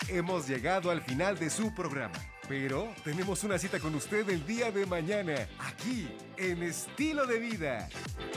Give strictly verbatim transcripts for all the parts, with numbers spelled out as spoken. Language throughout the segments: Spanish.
hemos llegado al final de su programa. Pero tenemos una cita con usted el día de mañana, aquí, en Estilo de Vida.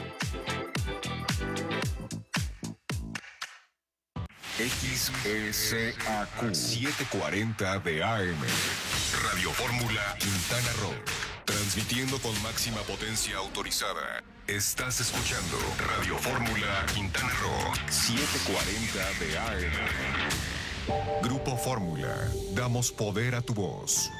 X S A Q setecientos cuarenta de A M. Radio Fórmula Quintana Roo. Transmitiendo con máxima potencia autorizada. Estás escuchando Radio Fórmula Quintana Roo setecientos cuarenta de A M. Grupo Fórmula. Damos poder a tu voz.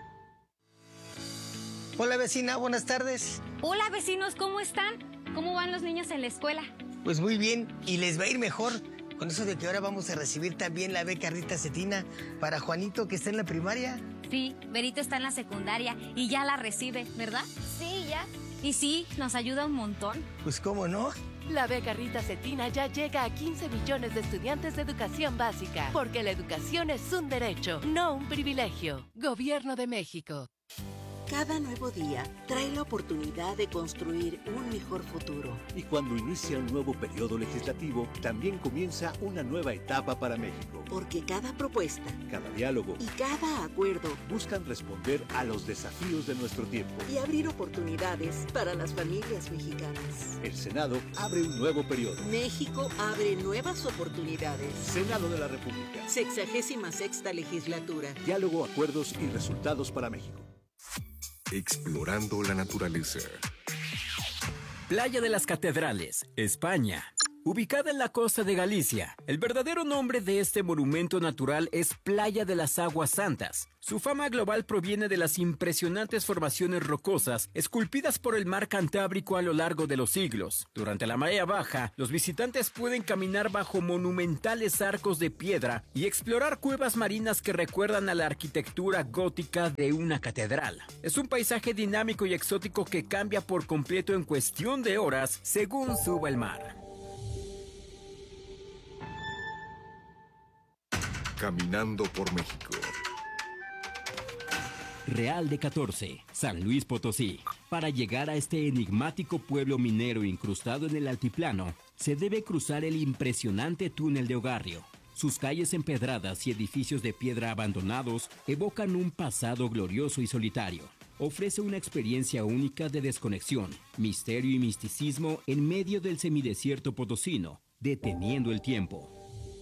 Hola vecina, buenas tardes. Hola vecinos, ¿cómo están? ¿Cómo van los niños en la escuela? Pues muy bien, y les va a ir mejor. Con eso de que ahora vamos a recibir también la beca Rita Cetina para Juanito, que está en la primaria. Sí, Berito está en la secundaria y ya la recibe, ¿verdad? Sí, ya. Y sí, nos ayuda un montón. Pues cómo no. La beca Rita Cetina ya llega a quince millones de estudiantes de educación básica, porque la educación es un derecho, no un privilegio. Gobierno de México. Cada nuevo día trae la oportunidad de construir un mejor futuro. Y cuando inicia un nuevo periodo legislativo, también comienza una nueva etapa para México. Porque cada propuesta, cada diálogo y cada acuerdo buscan responder a los desafíos de nuestro tiempo y abrir oportunidades para las familias mexicanas. El Senado abre un nuevo periodo. México abre nuevas oportunidades. Senado de la República. Sexagésima sexta legislatura. Diálogo, acuerdos y resultados para México. Explorando la naturaleza. Playa de las Catedrales, España. Ubicada en la costa de Galicia, el verdadero nombre de este monumento natural es Playa de las Aguas Santas. Su fama global proviene de las impresionantes formaciones rocosas esculpidas por el mar Cantábrico a lo largo de los siglos. Durante la marea baja, los visitantes pueden caminar bajo monumentales arcos de piedra y explorar cuevas marinas que recuerdan a la arquitectura gótica de una catedral. Es un paisaje dinámico y exótico que cambia por completo en cuestión de horas según suba el mar. Caminando por México. Real de catorce, San Luis Potosí. Para llegar a este enigmático pueblo minero incrustado en el altiplano, se debe cruzar el impresionante túnel de Ogarrio. Sus calles empedradas y edificios de piedra abandonados evocan un pasado glorioso y solitario. Ofrece una experiencia única de desconexión, misterio y misticismo en medio del semidesierto potosino, deteniendo el tiempo.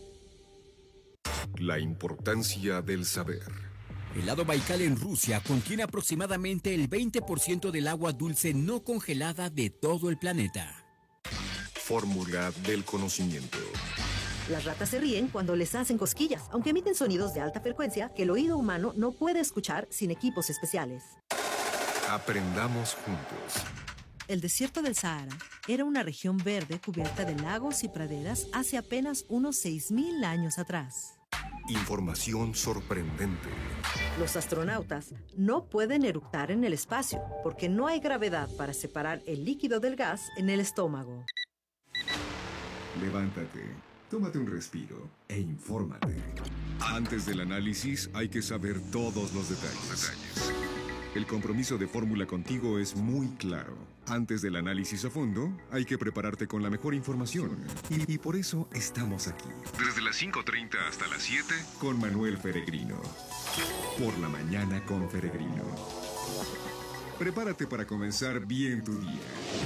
La importancia del saber. El lago Baikal en Rusia contiene aproximadamente el veinte por ciento del agua dulce no congelada de todo el planeta. Fórmula del conocimiento. Las ratas se ríen cuando les hacen cosquillas, aunque emiten sonidos de alta frecuencia que el oído humano no puede escuchar sin equipos especiales. Aprendamos juntos. El desierto del Sahara era una región verde cubierta de lagos y praderas hace apenas unos seis mil años atrás. Información sorprendente. Los astronautas no pueden eructar en el espacio porque no hay gravedad para separar el líquido del gas en el estómago. Levántate, tómate un respiro e infórmate. Antes del análisis hay que saber todos los detalles. El compromiso de Fórmula contigo es muy claro. Antes del análisis a fondo, hay que prepararte con la mejor información. Y, y por eso estamos aquí. Desde las cinco treinta hasta las siete, con Manuel Feregrino. Por la mañana con Feregrino. Prepárate para comenzar bien tu día.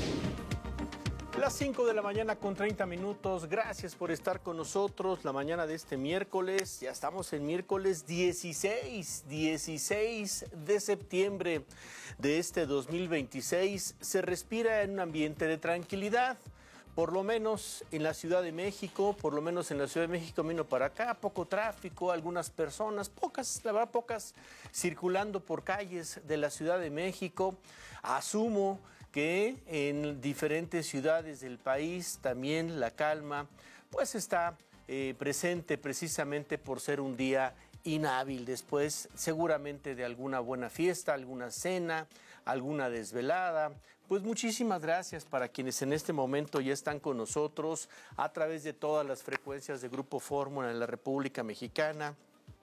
Las cinco de la mañana con treinta minutos, gracias por estar con nosotros la mañana de este miércoles. Ya estamos en miércoles dieciséis, dieciséis de septiembre de este dos mil veintiséis. Se respira en un ambiente de tranquilidad, por lo menos en la Ciudad de México, por lo menos en la Ciudad de México vino para acá, poco tráfico, algunas personas, pocas, la verdad pocas, circulando por calles de la Ciudad de México. Asumo que en diferentes ciudades del país también la calma pues está eh, presente precisamente por ser un día inhábil, después seguramente de alguna buena fiesta, alguna cena, alguna desvelada. Pues muchísimas gracias para quienes en este momento ya están con nosotros a través de todas las frecuencias de Grupo Fórmula en la República Mexicana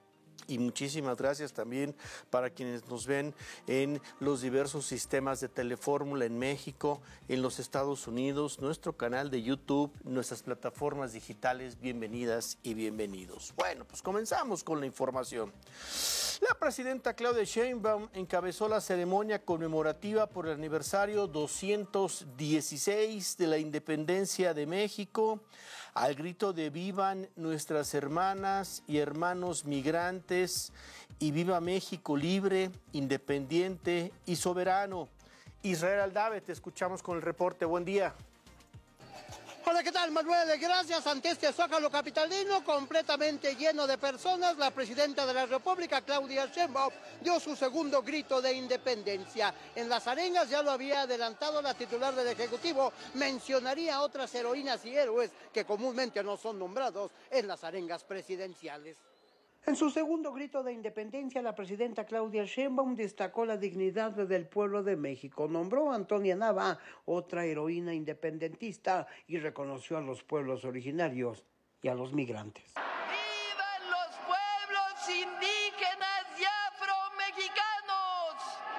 y muchísimas gracias también para quienes nos ven en los diversos sistemas de Telefórmula en México, en los Estados Unidos, nuestro canal de YouTube, nuestras plataformas digitales. Bienvenidas y bienvenidos. Bueno, pues comenzamos con la información. La presidenta Claudia Sheinbaum encabezó la ceremonia conmemorativa por el aniversario doscientos dieciséis de la independencia de México, al grito de vivan nuestras hermanas y hermanos migrantes y viva México libre, independiente y soberano. Israel Aldave, te escuchamos con el reporte. Buen día. Hola, ¿qué tal, Manuel? Gracias. Ante este Zócalo capitalino completamente lleno de personas, la presidenta de la República, Claudia Sheinbaum, dio su segundo grito de independencia. En las arengas, ya lo había adelantado la titular del Ejecutivo, mencionaría a otras heroínas y héroes que comúnmente no son nombrados en las arengas presidenciales. En su segundo grito de independencia, la presidenta Claudia Sheinbaum destacó la dignidad del pueblo de México, nombró a Antonia Nava, otra heroína independentista, y reconoció a los pueblos originarios y a los migrantes. ¡Vivan los pueblos indígenas y afromexicanos!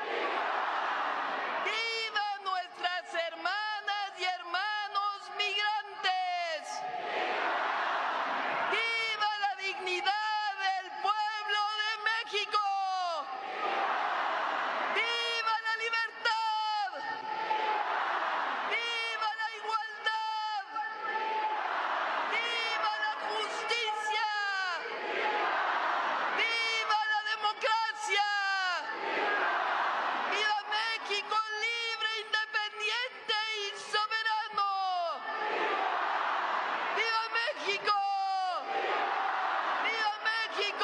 ¡Vivan nuestras hermanas y hermanos migrantes! ¡Viva la dignidad México! ¡Viva la libertad! ¡Viva la igualdad! ¡Viva la justicia! ¡Viva la democracia! ¡Viva México libre, independiente y soberano! ¡Viva México! ¡Viva México!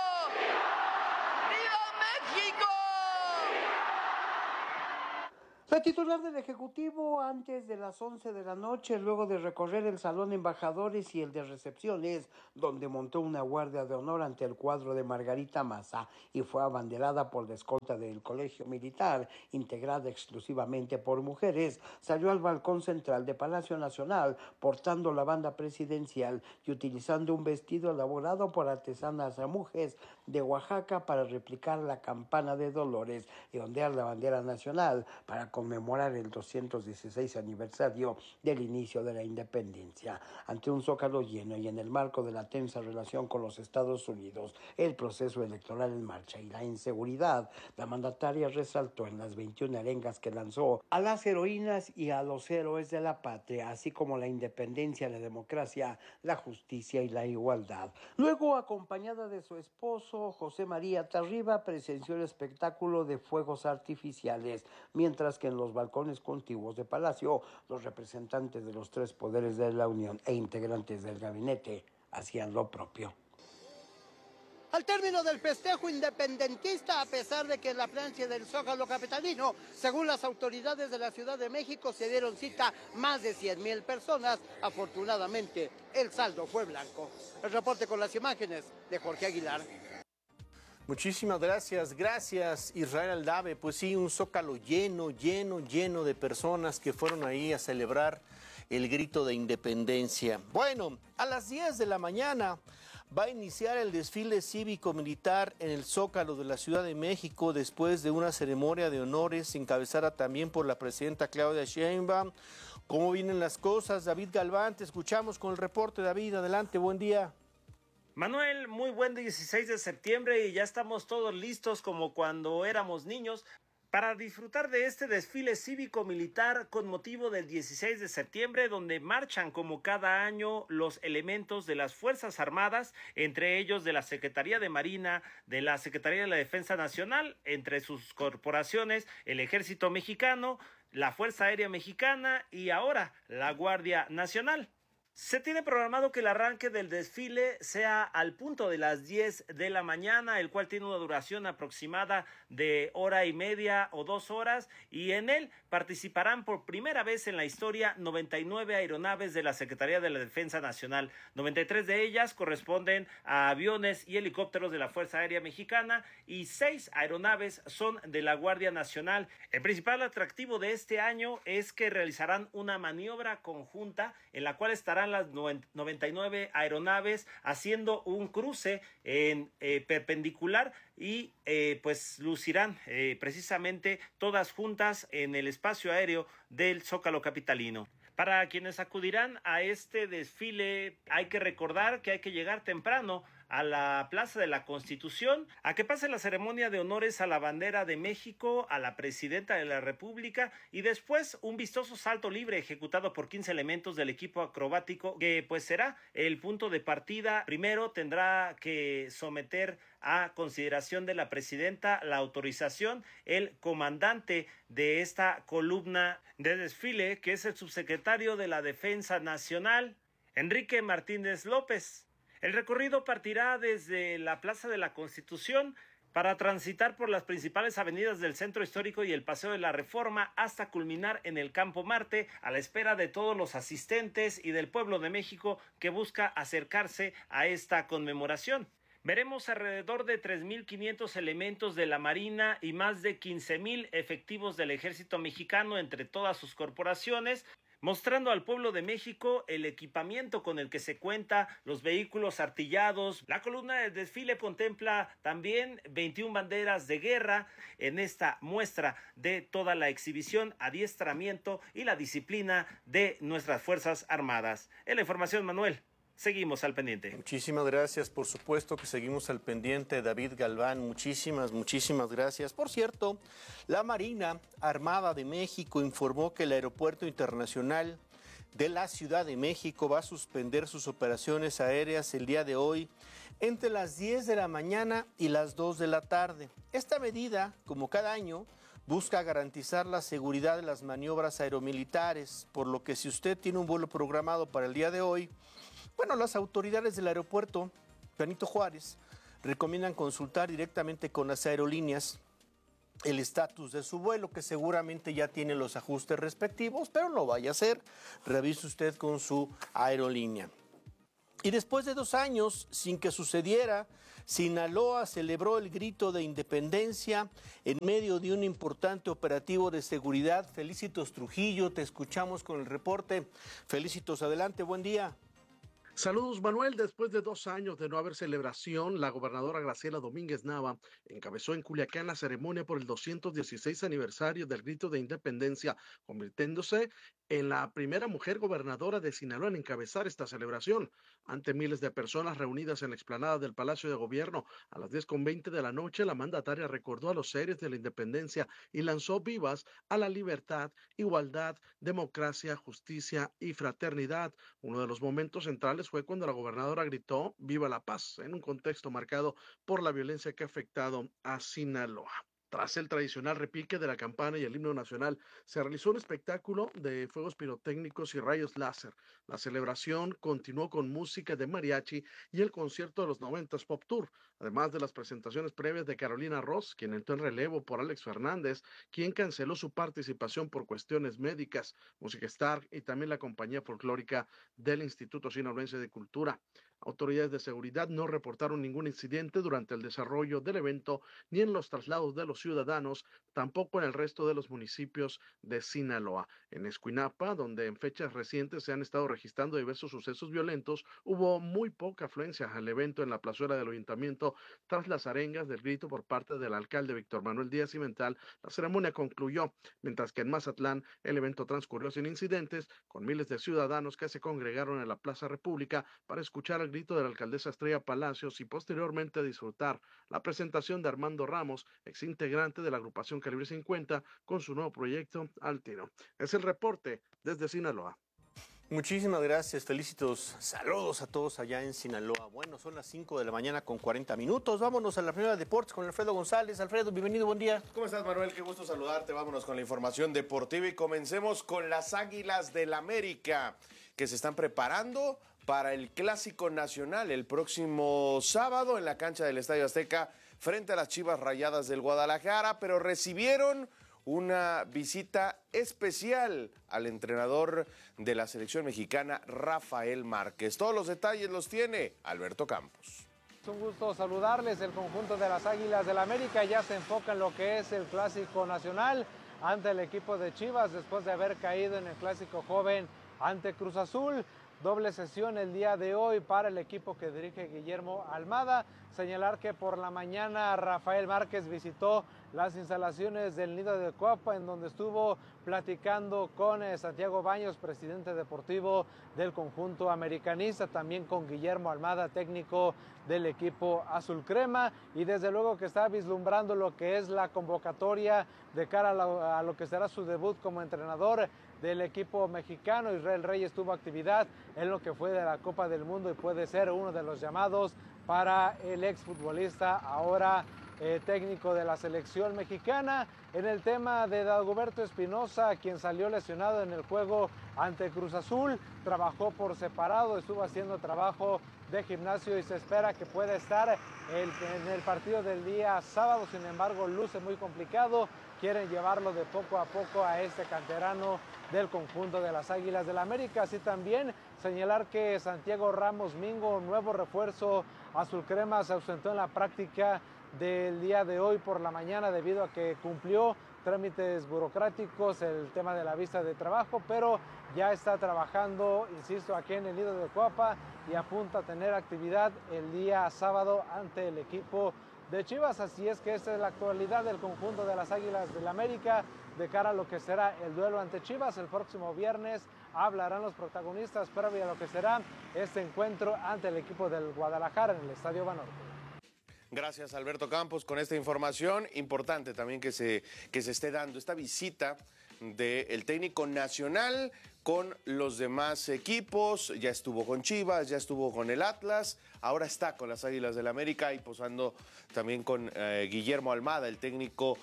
La titular del Ejecutivo, antes de las once de la noche, luego de recorrer el Salón de Embajadores y el de Recepciones, donde montó una guardia de honor ante el cuadro de Margarita Maza y fue abanderada por la escolta del Colegio Militar, integrada exclusivamente por mujeres, salió al balcón central de Palacio Nacional portando la banda presidencial y utilizando un vestido elaborado por artesanas mujeres de Oaxaca para replicar la campana de Dolores y ondear la bandera nacional para conmemorar el doscientos dieciséis aniversario del inicio de la independencia. Ante un Zócalo lleno y en el marco de la tensa relación con los Estados Unidos, el proceso electoral en marcha y la inseguridad, la mandataria resaltó en las veintiuna arengas que lanzó a las heroínas y a los héroes de la patria, así como la independencia, la democracia, la justicia y la igualdad. Luego, acompañada de su esposo, José María Tarriba, presenció el espectáculo de fuegos artificiales, mientras que en los balcones contiguos de Palacio, los representantes de los tres poderes de la Unión e integrantes del gabinete hacían lo propio. Al término del festejo independentista, a pesar de que en la plancha del Zócalo capitalino, según las autoridades de la Ciudad de México, se dieron cita más de cien mil personas, afortunadamente el saldo fue blanco. El reporte con las imágenes de Jorge Aguilar. Muchísimas gracias, gracias Israel Aldave. Pues sí, un Zócalo lleno, lleno, lleno de personas que fueron ahí a celebrar el grito de independencia. Bueno, a las diez de la mañana va a iniciar el desfile cívico-militar en el Zócalo de la Ciudad de México después de una ceremonia de honores encabezada también por la presidenta Claudia Sheinbaum. ¿Cómo vienen las cosas? David Galván, te escuchamos con el reporte. David, adelante, buen día. Manuel, muy buen dieciséis de septiembre y ya estamos todos listos como cuando éramos niños para disfrutar de este desfile cívico-militar con motivo del dieciséis de septiembre, donde marchan como cada año los elementos de las Fuerzas Armadas, entre ellos de la Secretaría de Marina, de la Secretaría de la Defensa Nacional, entre sus corporaciones, el Ejército Mexicano, la Fuerza Aérea Mexicana y ahora la Guardia Nacional. Se tiene programado que el arranque del desfile sea al punto de las diez de la mañana, el cual tiene una duración aproximada de hora y media o dos horas, y en él participarán por primera vez en la historia noventa y nueve aeronaves de la Secretaría de la Defensa Nacional. noventa y tres de ellas corresponden a aviones y helicópteros de la Fuerza Aérea Mexicana y seis aeronaves son de la Guardia Nacional. El principal atractivo de este año es que realizarán una maniobra conjunta en la cual estarán estarán las noventa y nueve aeronaves haciendo un cruce en eh, perpendicular y eh, pues lucirán eh, precisamente todas juntas en el espacio aéreo del Zócalo capitalino. Para quienes acudirán a este desfile, hay que recordar que hay que llegar temprano a la Plaza de la Constitución, a que pase la ceremonia de honores a la bandera de México, a la presidenta de la República y después un vistoso salto libre ejecutado por quince elementos del equipo acrobático que pues será el punto de partida. Primero tendrá que someter a consideración de la presidenta la autorización el comandante de esta columna de desfile, que es el subsecretario de la Defensa Nacional, Enrique Martínez López. El recorrido partirá desde la Plaza de la Constitución para transitar por las principales avenidas del Centro Histórico y el Paseo de la Reforma hasta culminar en el Campo Marte, a la espera de todos los asistentes y del pueblo de México que busca acercarse a esta conmemoración. Veremos alrededor de tres mil quinientos elementos de la Marina y más de quince mil efectivos del Ejército Mexicano entre todas sus corporaciones, mostrando al pueblo de México el equipamiento con el que se cuenta, los vehículos artillados. La columna del desfile contempla también veintiuna banderas de guerra en esta muestra de toda la exhibición, adiestramiento y la disciplina de nuestras Fuerzas Armadas. En la información, Manuel, seguimos al pendiente. Muchísimas gracias, por supuesto que seguimos al pendiente, David Galván, muchísimas, muchísimas gracias. Por cierto, la Marina Armada de México informó que el Aeropuerto Internacional de la Ciudad de México va a suspender sus operaciones aéreas el día de hoy entre las diez de la mañana y las dos de la tarde. Esta medida, como cada año, busca garantizar la seguridad de las maniobras aeromilitares, por lo que si usted tiene un vuelo programado para el día de hoy, bueno, las autoridades del aeropuerto Benito Juárez recomiendan consultar directamente con las aerolíneas el estatus de su vuelo, que seguramente ya tiene los ajustes respectivos, pero no vaya a ser, revise usted con su aerolínea. Y después de dos años sin que sucediera, Sinaloa celebró el grito de independencia en medio de un importante operativo de seguridad. Felicitos Trujillo, te escuchamos con el reporte. Felicitos, adelante, buen día. Saludos, Manuel. Después de dos años de no haber celebración, la gobernadora Graciela Domínguez Nava encabezó en Culiacán la ceremonia por el doscientos dieciséis aniversario del grito de independencia, convirtiéndose en la primera mujer gobernadora de Sinaloa en encabezar esta celebración. Ante miles de personas reunidas en la explanada del Palacio de Gobierno, a las diez con veinte de la noche, la mandataria recordó a los héroes de la independencia y lanzó vivas a la libertad, igualdad, democracia, justicia y fraternidad. Uno de los momentos centrales fue cuando la gobernadora gritó "Viva la paz", en un contexto marcado por la violencia que ha afectado a Sinaloa. Tras el tradicional repique de la campana y el himno nacional, se realizó un espectáculo de fuegos pirotécnicos y rayos láser. La celebración continuó con música de mariachi y el concierto de los noventas Pop Tour, además de las presentaciones previas de Carolina Ross, quien entró en relevo por Alex Fernández, quien canceló su participación por cuestiones médicas, Música Star y también la compañía folclórica del Instituto Sinaloense de Cultura. Autoridades de seguridad no reportaron ningún incidente durante el desarrollo del evento ni en los traslados de los ciudadanos, tampoco en el resto de los municipios de Sinaloa. En Escuinapa, donde en fechas recientes se han estado registrando diversos sucesos violentos, hubo muy poca afluencia al evento en la plazuela del ayuntamiento tras las arengas del grito por parte del alcalde Víctor Manuel Díaz Cimental. La ceremonia concluyó, mientras que en Mazatlán el evento transcurrió sin incidentes, con miles de ciudadanos que se congregaron en la Plaza República para escuchar el grito de la alcaldesa Estrella Palacios y posteriormente disfrutar la presentación de Armando Ramos, exintegrante de la agrupación Calibre cincuenta, con su nuevo proyecto Al Tiro. Es el reporte desde Sinaloa. Muchísimas gracias, felicitos, saludos a todos allá en Sinaloa. Bueno, son las cinco de la mañana con cuarenta minutos, vámonos a la primera de deportes con Alfredo González. Alfredo, bienvenido, buen día. ¿Cómo estás, Manuel? Qué gusto saludarte, vámonos con la información deportiva y comencemos con las Águilas del América, que se están preparando para el Clásico Nacional el próximo sábado en la cancha del Estadio Azteca frente a las Chivas Rayadas del Guadalajara, pero recibieron una visita especial al entrenador de la selección mexicana, Rafael Márquez. Todos los detalles los tiene Alberto Campos. Es un gusto saludarles. El conjunto de las Águilas del América ya se enfoca en lo que es el Clásico Nacional ante el equipo de Chivas después de haber caído en el Clásico Joven ante Cruz Azul. doble sesión el día de hoy para el equipo que dirige Guillermo Almada. Señalar que por la mañana Rafael Márquez visitó las instalaciones del Nido de Cuapa, en donde estuvo platicando con eh, Santiago Baños, presidente deportivo del conjunto americanista, también con Guillermo Almada, técnico del equipo azul crema, y desde luego que está vislumbrando lo que es la convocatoria de cara a lo, a lo que será su debut como entrenador del equipo mexicano. Israel Reyes tuvo actividad en lo que fue de la Copa del Mundo y puede ser uno de los llamados para el exfutbolista, ahora eh, técnico de la selección mexicana. En el tema de Dagoberto Espinosa, quien salió lesionado en el juego ante Cruz Azul, trabajó por separado, estuvo haciendo trabajo de gimnasio y se espera que pueda estar el, en el partido del día sábado. Sin embargo, luce muy complicado. Quieren llevarlo de poco a poco a este canterano del conjunto de las Águilas del América. Así también señalar que Santiago Ramos Mingo, nuevo refuerzo azul crema, se ausentó en la práctica del día de hoy por la mañana debido a que cumplió trámites burocráticos, el tema de la visa de trabajo, pero ya está trabajando, insisto, aquí en el Nido de Cuapa y apunta a tener actividad el día sábado ante el equipo de Chivas. Así es que esta es la actualidad del conjunto de las Águilas del América de cara a lo que será el duelo ante Chivas. El próximo viernes hablarán los protagonistas previo a lo que será este encuentro ante el equipo del Guadalajara en el Estadio Banorte. Gracias, Alberto Campos, con esta información. Importante también que se, que se esté dando esta visita del técnico nacional con los demás equipos. Ya estuvo con Chivas, ya estuvo con el Atlas, ahora está con las Águilas del América y posando también con eh, Guillermo Almada, el técnico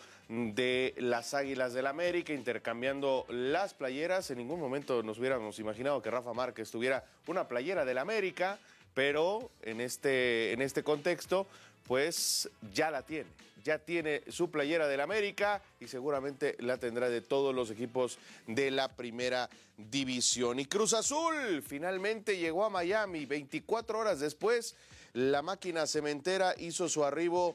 de las Águilas del América, intercambiando las playeras. En ningún momento nos hubiéramos imaginado que Rafa Márquez tuviera una playera del América, pero en este, en este contexto, pues ya la tiene. Ya tiene su playera del América y seguramente la tendrá de todos los equipos de la primera división. Y Cruz Azul finalmente llegó a Miami. veinticuatro horas después, la máquina cementera hizo su arribo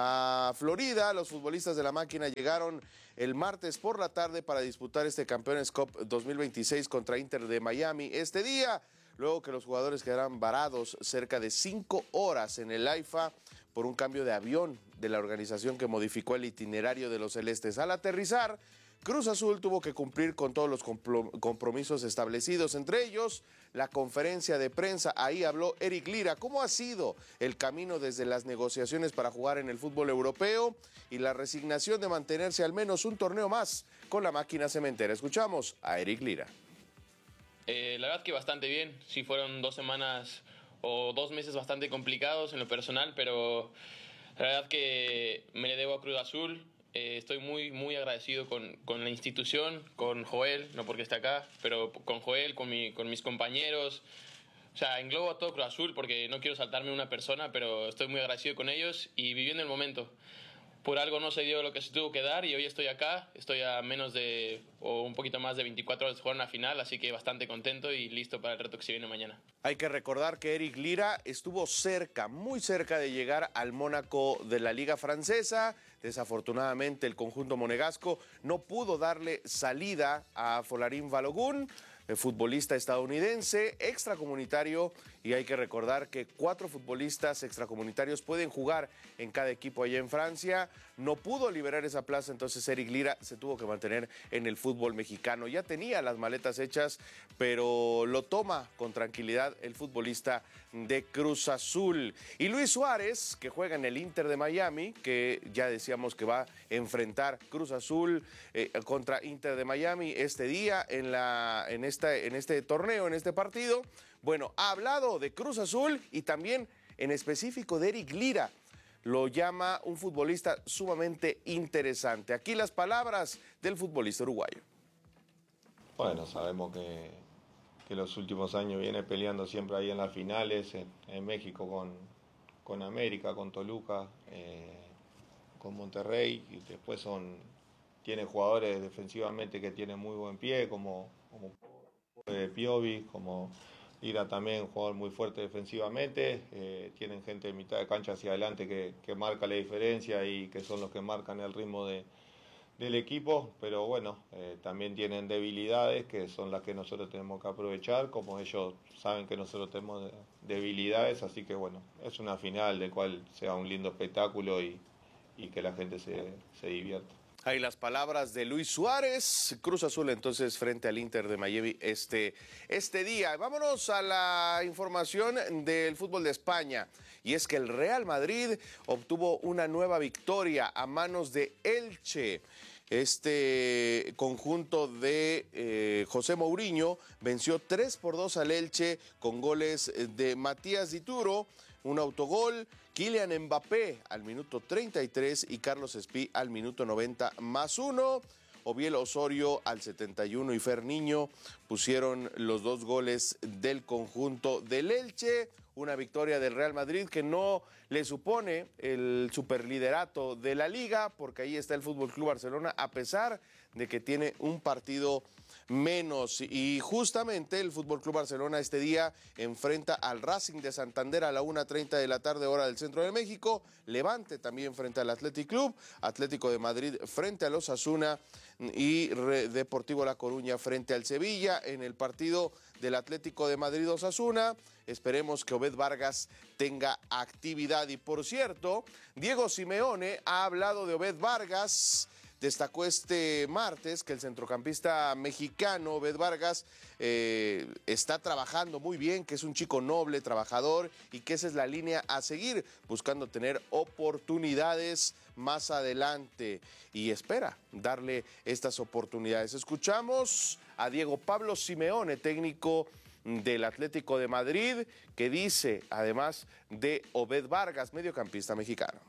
a Florida. Los futbolistas de la máquina llegaron el martes por la tarde para disputar este Campeones Cup dos mil veintiséis contra Inter de Miami este día, luego que los jugadores quedaran varados cerca de cinco horas en el AIFA por un cambio de avión de la organización que modificó el itinerario de los celestes. Al aterrizar, Cruz Azul tuvo que cumplir con todos los compromisos establecidos, entre ellos la conferencia de prensa. Ahí habló Eric Lira. ¿Cómo ha sido el camino desde las negociaciones para jugar en el fútbol europeo y la resignación de mantenerse al menos un torneo más con la máquina cementera? Escuchamos a Eric Lira. Eh, la verdad que bastante bien. Sí, fueron dos semanas o dos meses bastante complicados en lo personal, pero la verdad que me le debo a Cruz Azul. Eh, estoy muy, muy agradecido con, con la institución, con Joel, no porque esté acá, pero con Joel, con, mi, con mis compañeros. O sea, englobo a todo Cruz Azul porque no quiero saltarme una persona, pero estoy muy agradecido con ellos y viviendo el momento. Por algo no se dio lo que se tuvo que dar y hoy estoy acá, estoy a menos de, o un poquito más de veinticuatro horas de jugar una final, así que bastante contento y listo para el reto que se viene mañana. Hay que recordar que Eric Lira estuvo cerca, muy cerca de llegar al Mónaco de la Liga Francesa. Desafortunadamente el conjunto monegasco no pudo darle salida a Folarin Balogun, el futbolista estadounidense, extracomunitario, y hay que recordar que cuatro futbolistas extracomunitarios pueden jugar en cada equipo allá en Francia. No pudo liberar esa plaza, entonces Eric Lira se tuvo que mantener en el fútbol mexicano. Ya tenía las maletas hechas, pero lo toma con tranquilidad el futbolista de Cruz Azul. Y Luis Suárez, que juega en el Inter de Miami, que ya decíamos que va a enfrentar Cruz Azul eh, contra Inter de Miami este día en, la, en, esta, en este torneo, en este partido. Bueno, ha hablado de Cruz Azul y también en específico de Eric Lira. Lo llama un futbolista sumamente interesante. Aquí las palabras del futbolista uruguayo. Bueno, sabemos que, que los últimos años viene peleando siempre ahí en las finales, en, en México con, con América, con Toluca, eh, con Monterrey, y después son, tiene jugadores defensivamente que tienen muy buen pie, como, como eh, Piovi, como Lira también, un jugador muy fuerte defensivamente. Eh, tienen gente de mitad de cancha hacia adelante que, que marca la diferencia y que son los que marcan el ritmo de, del equipo, pero bueno, eh, también tienen debilidades que son las que nosotros tenemos que aprovechar, como ellos saben que nosotros tenemos debilidades, así que bueno, es una final de cual sea un lindo espectáculo y, y que la gente se, se divierta. Ahí las palabras de Luis Suárez. Cruz Azul entonces frente al Inter de Miami este, este día. Vámonos a la información del fútbol de España. Y es que el Real Madrid obtuvo una nueva victoria a manos de Elche. Este conjunto de eh, José Mourinho venció tres por dos al Elche con goles de Matías Dituro, un autogol, Kylian Mbappé al minuto treinta y tres y Carlos Espí al minuto noventa más uno. Obiel Osorio al setenta y uno y Fer Niño pusieron los dos goles del conjunto del Elche. Una victoria del Real Madrid que no le supone el superliderato de la liga, porque ahí está el Fútbol Club Barcelona, a pesar de que tiene un partido menos. Y justamente el Fútbol Club Barcelona este día enfrenta al Racing de Santander a la una treinta de la tarde, hora del centro de México. Levante también frente al Athletic Club, Atlético de Madrid frente al Osasuna y Deportivo La Coruña frente al Sevilla. En el partido del Atlético de Madrid Osasuna, esperemos que Obed Vargas tenga actividad. Y por cierto, Diego Simeone ha hablado de Obed Vargas. Destacó este martes que el centrocampista mexicano Obed Vargas eh, está trabajando muy bien, que es un chico noble, trabajador y que esa es la línea a seguir, buscando tener oportunidades más adelante y espera darle estas oportunidades. Escuchamos a Diego Pablo Simeone, técnico del Atlético de Madrid, que dice además de Obed Vargas, mediocampista mexicano.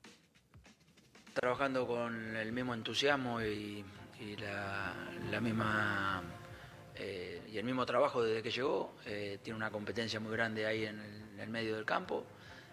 Trabajando con el mismo entusiasmo y, y la, la misma eh, y el mismo trabajo desde que llegó. Eh, tiene una competencia muy grande ahí en el, en el medio del campo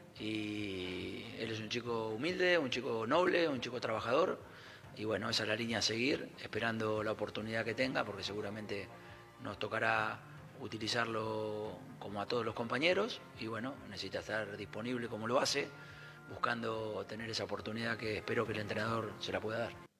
y él es un chico humilde, un chico noble, un chico trabajador y bueno, esa es la línea a seguir, esperando la oportunidad que tenga, porque seguramente nos tocará utilizarlo como a todos los compañeros y bueno, necesita estar disponible como lo hace, buscando tener esa oportunidad que espero que el entrenador se la pueda dar.